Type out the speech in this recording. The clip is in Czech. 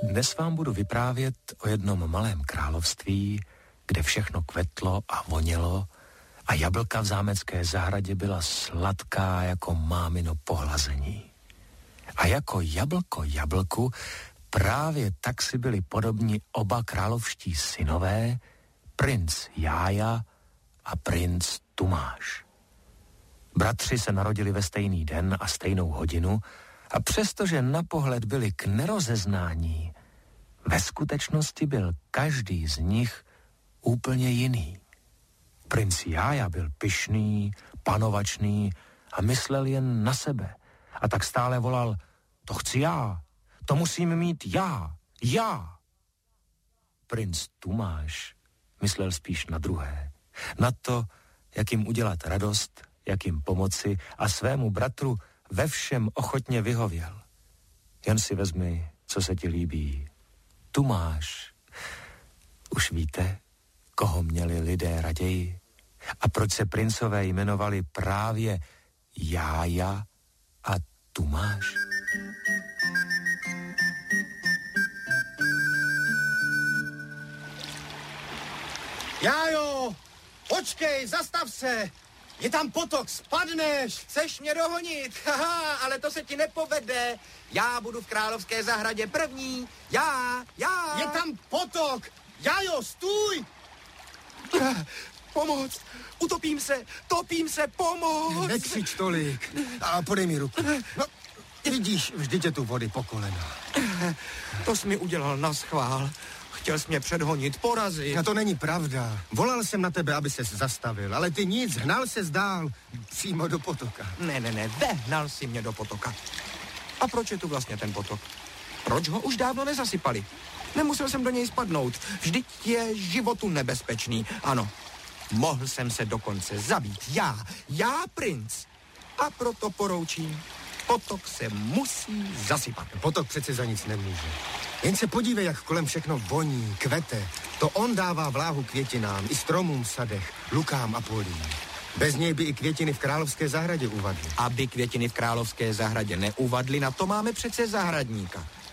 Dnes vám budu vyprávět o jednom malém království, kde všechno kvetlo a vonělo a jablka v zámecké zahradě byla sladká jako mámino pohlazení. A jako jablko jablku, právě tak si byli podobni oba královští synové, princ Jája a princ Tumáš. Bratři se narodili ve stejný den a stejnou hodinu a přestože na pohled byli k nerozeznání, ve skutečnosti byl každý z nich úplně jiný. Princ Jája byl pyšný, panovačný a myslel jen na sebe. A tak stále volal, to chci já, to musím mít já. Princ Tumáš myslel spíš na druhé. Na to, jak jim udělat radost, jak jim pomoci a svému bratru ve všem ochotně vyhověl. Jen si vezmi, co se ti líbí. Tumáš. Už víte, koho měli lidé raději? A proč se princové jmenovali právě Jája a Tumáš? Jájo, počkej, zastav se. Je tam potok, spadneš. Chceš mě dohonit? Haha, ale to se ti nepovede. Já budu v královské zahradě první. Já. Je tam potok. Jájo, stůj. Pomoc, topím se, pomoc. Nekřič tolik a podej mi ruku. No, vidíš, vždy tě tu vody po kolena. To jsi mi udělal naschvál. Chtěl jsi mě předhonit, porazit. A to není pravda. Volal jsem na tebe, aby ses zastavil, ale ty nic, hnal ses dál, přímo do potoka. Ne, vehnal si mě do potoka. A proč je tu vlastně ten potok? Proč ho už dávno nezasypali? Nemusel jsem do něj spadnout. Vždyť je životu nebezpečný. Ano, mohl jsem se dokonce zabít. Já princ. A proto poroučím. Potok se musí zasypat. Potok přece za nic nemůže. Jen se podívej, jak kolem všechno voní, kvete. To on dává vláhu květinám, i stromům v sadech, lukám a polím. Bez něj by i květiny v královské zahradě uvadly. Aby květiny v královské zahradě neuvadly, na to máme přece zahradníka.